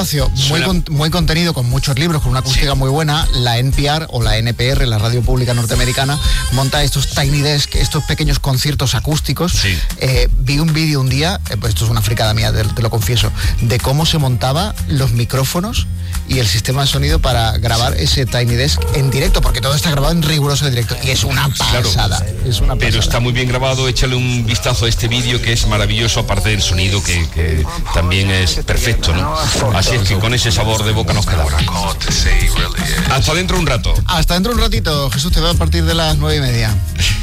Muy contenido, con muchos libros, con una acústica muy buena. La NPR o la NPR, la radio pública norteamericana, monta estos Tiny Desk, estos pequeños conciertos acústicos. Sí. Vi un vídeo un día, esto es una fricada mía, te lo confieso, de cómo se montaba los micrófonos y el sistema de sonido para grabar ese Tiny Desk en directo, porque todo está grabado en riguroso directo y es una pasada. Claro, es una pasada. Pero está muy bien grabado, échale un vistazo a este vídeo que es maravilloso, aparte del sonido que también es perfecto, ¿no? Así es que con ese sabor de boca nos quedamos. Hasta dentro un rato. Hasta dentro un ratito, Jesús, te veo a partir de las 9:30.